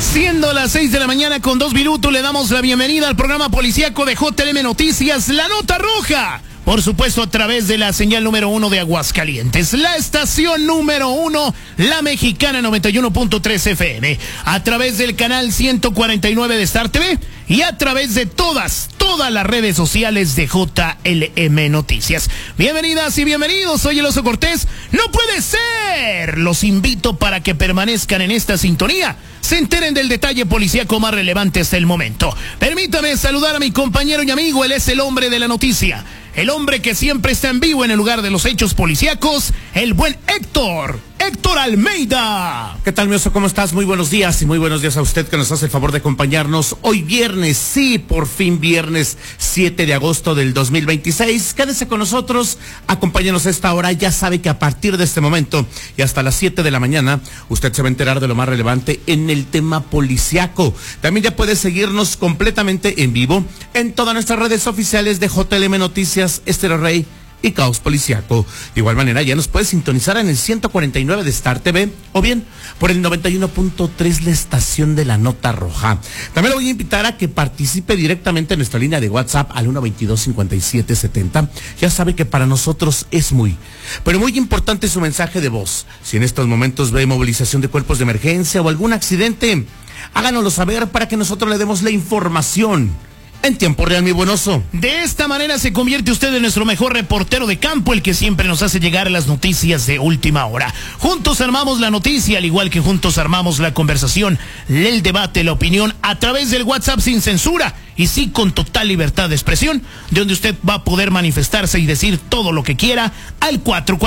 Siendo las 6 de la mañana con 2 minutos, le damos la bienvenida al programa policíaco de JLM Noticias, La Nota Roja. Por supuesto, a través de la señal número 1 de Aguascalientes, la estación número 1, La Mexicana 91.3 FM, a través del canal 149 de Star TV y a través de todas las redes sociales de JLM Noticias. Bienvenidas y bienvenidos, soy el Oso Cortés. ¡No puede ser! Los invito para que permanezcan en esta sintonía, se enteren del detalle policíaco más relevante hasta el momento. Permítame saludar a mi compañero y amigo, él es el hombre de la noticia, el hombre que siempre está en vivo en el lugar de los hechos policíacos, el buen Héctor Almeida. ¿Qué tal, mi Oso? ¿Cómo estás? Muy buenos días y muy buenos días a usted que nos hace el favor de acompañarnos hoy viernes, sí, por fin viernes 7 de agosto del 2026. Quédese con nosotros, acompáñenos a esta hora. Ya sabe que a partir de este momento y hasta las 7 de la mañana, usted se va a enterar de lo más relevante en el tema policiaco. También ya puede seguirnos completamente en vivo en todas nuestras redes oficiales de JLM Noticias, Estéreo Rey y Caos Policiaco. De igual manera, ya nos puedes sintonizar en el 149 de Star TV o bien por el 91.3, la estación de La Nota Roja. También lo voy a invitar a que participe directamente en nuestra línea de WhatsApp al 122-5770. Ya sabe que para nosotros es muy importante su mensaje de voz. Si en estos momentos ve movilización de cuerpos de emergencia o algún accidente, háganoslo saber para que nosotros le demos la información en tiempo real, mi buen Oso. De esta manera se convierte usted en nuestro mejor reportero de campo, el que siempre nos hace llegar las noticias de última hora. Juntos armamos la noticia, al igual que juntos armamos la conversación, el debate, la opinión, a través del WhatsApp sin censura y sí con total libertad de expresión, de donde usted va a poder manifestarse y decir todo lo que quiera al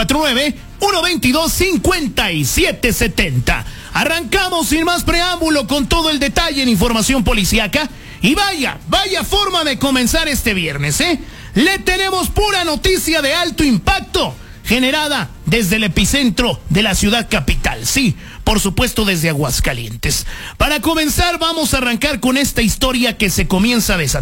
449-122-5770. Arrancamos sin más preámbulo con todo el detalle en información policíaca. Y vaya forma de comenzar este viernes, ¿eh? Le tenemos pura noticia de alto impacto, generada desde el epicentro de la ciudad capital. Sí, por supuesto desde Aguascalientes. Para comenzar, vamos a arrancar con esta historia que se comienza a desatar.